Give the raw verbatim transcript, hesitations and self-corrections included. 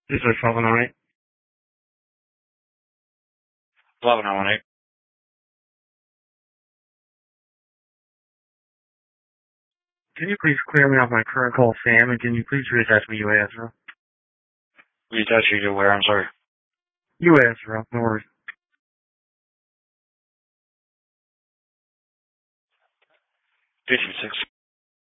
This is twelve oh eight. eleven oh eight. Can you please clear me off my current call, Sam, and can you please reattach me U A Ezra? Reattach you to where? I'm sorry. U A Ezra, no worries. fifty-six.